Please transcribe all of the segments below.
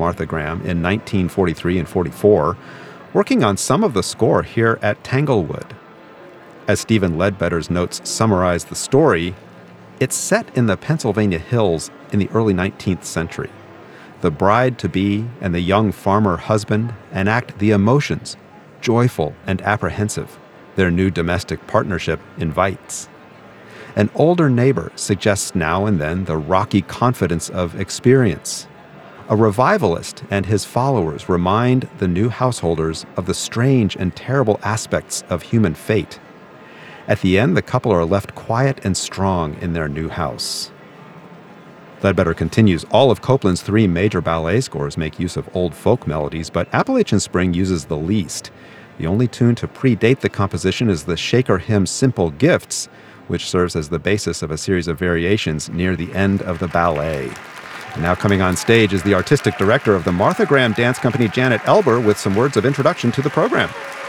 Martha Graham in 1943 and 44, working on some of the score here at Tanglewood. As Stephen Ledbetter's notes summarize the story, it's set in the Pennsylvania hills in the early 19th century. The bride-to-be and the young farmer husband enact the emotions, joyful and apprehensive, their new domestic partnership invites. An older neighbor suggests now and then the rocky confidence of experience. A revivalist and his followers remind the new householders of the strange and terrible aspects of human fate. At the end, the couple are left quiet and strong in their new house. Ledbetter continues, all of Copland's 3 major ballet scores make use of old folk melodies, but Appalachian Spring uses the least. The only tune to predate the composition is the Shaker hymn Simple Gifts, which serves as the basis of a series of variations near the end of the ballet. And now coming on stage is the artistic director of the Martha Graham Dance Company, Janet Elber, with some words of introduction to the program.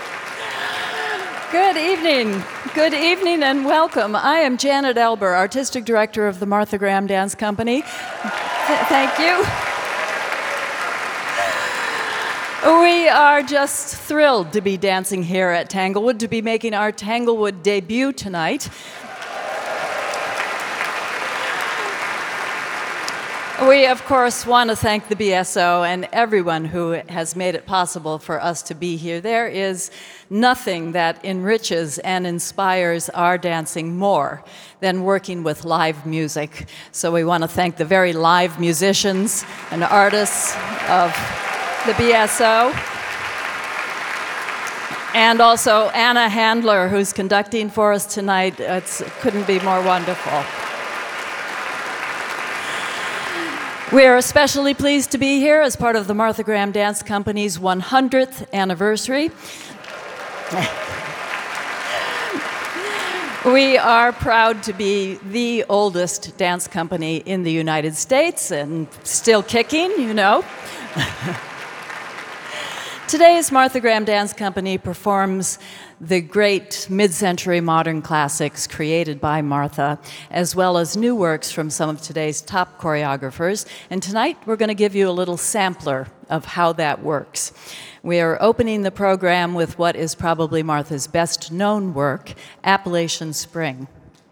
Good evening and welcome. I am Janet Elber, Artistic Director of the Martha Graham Dance Company. Thank you. We are just thrilled to be dancing here at Tanglewood, to be making our Tanglewood debut tonight. We, of course, want to thank the BSO and everyone who has made it possible for us to be here. There is nothing that enriches and inspires our dancing more than working with live music. So we want to thank the very live musicians and artists of the BSO. And also Anna Handler, who's conducting for us tonight. It couldn't be more wonderful. We are especially pleased to be here as part of the Martha Graham Dance Company's 100th anniversary. We are proud to be the oldest dance company in the United States and still kicking, you know. Today's Martha Graham Dance Company performs the great mid-century modern classics created by Martha, as well as new works from some of today's top choreographers. And tonight, we're going to give you a little sampler of how that works. We are opening the program with what is probably Martha's best-known work, Appalachian Spring.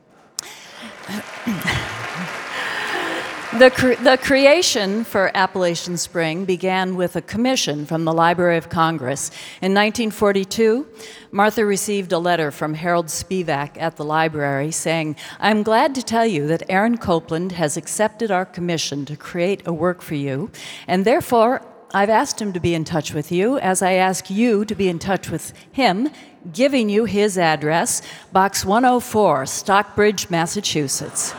The creation for Appalachian Spring began with a commission from the Library of Congress. In 1942, Martha received a letter from Harold Spivak at the library saying, "I'm glad to tell you that Aaron Copland has accepted our commission to create a work for you, and therefore I've asked him to be in touch with you as I ask you to be in touch with him, giving you his address, Box 104, Stockbridge, Massachusetts."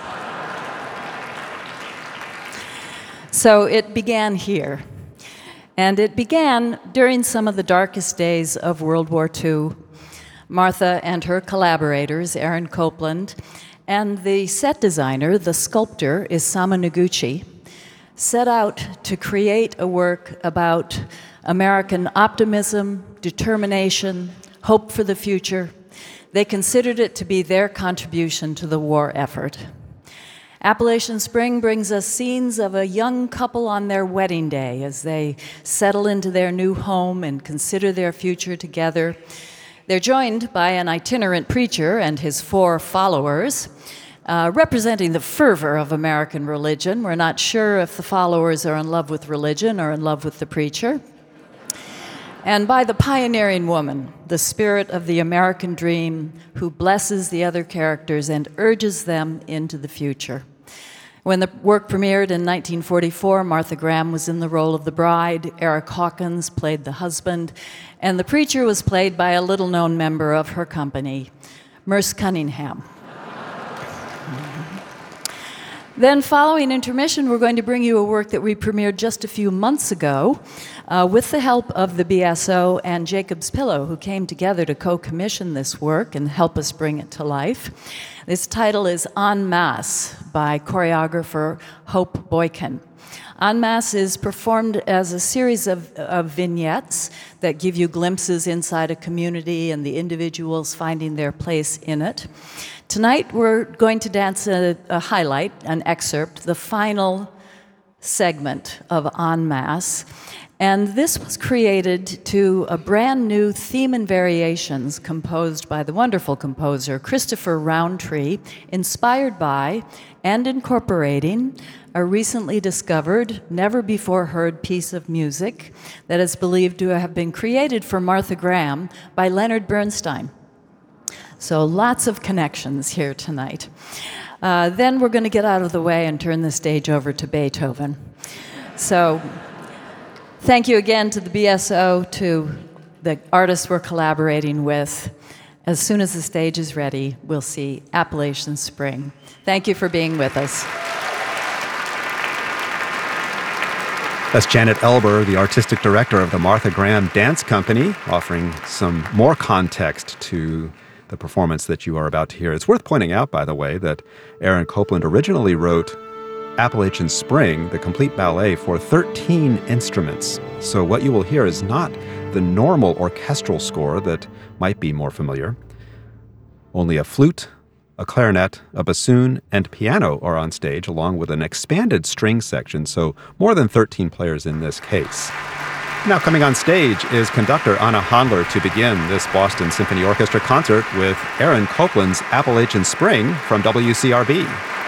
So it began here. And it began during some of the darkest days of World War II. Martha and her collaborators, Aaron Copland, and the set designer, the sculptor, Isamu Noguchi, set out to create a work about American optimism, determination, hope for the future. They considered it to be their contribution to the war effort. Appalachian Spring brings us scenes of a young couple on their wedding day as they settle into their new home and consider their future together. They're joined by an itinerant preacher and his 4 followers, representing the fervor of American religion. We're not sure if the followers are in love with religion or in love with the preacher. And by the pioneering woman, the spirit of the American dream, who blesses the other characters and urges them into the future. When the work premiered in 1944, Martha Graham was in the role of the bride, Eric Hawkins played the husband, and the preacher was played by a little-known member of her company, Merce Cunningham. Then following intermission, we're going to bring you a work that we premiered just a few months ago with the help of the BSO and Jacob's Pillow, who came together to co-commission this work and help us bring it to life. This title is En Masse by choreographer Hope Boykin. En Masse is performed as a series of vignettes that give you glimpses inside a community and the individuals finding their place in it. Tonight, we're going to dance a highlight, an excerpt, the final segment of En Masse. And this was created to a brand new theme and variations composed by the wonderful composer Christopher Roundtree, inspired by and incorporating a recently discovered, never-before-heard piece of music that is believed to have been created for Martha Graham by Leonard Bernstein. So lots of connections here tonight. Then we're going to get out of the way and turn the stage over to Beethoven. So thank you again to the BSO, to the artists we're collaborating with. As soon as the stage is ready, we'll see Appalachian Spring. Thank you for being with us. That's Janet Elber, the artistic director of the Martha Graham Dance Company, offering some more context to the performance that you are about to hear. It's worth pointing out, by the way, that Aaron Copland originally wrote Appalachian Spring, the complete ballet, for 13 instruments. So what you will hear is not the normal orchestral score that might be more familiar. Only a flute, a clarinet, a bassoon, and piano are on stage, along with an expanded string section, so more than 13 players in this case. Now coming on stage is conductor Anna Handler to begin this Boston Symphony Orchestra concert with Aaron Copland's Appalachian Spring from WCRB.